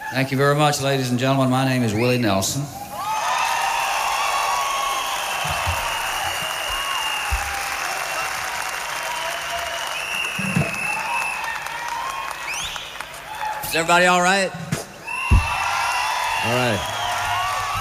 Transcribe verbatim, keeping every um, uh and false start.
Thank you very much, ladies and gentlemen. My name is Willie Nelson. Is everybody all right? All right.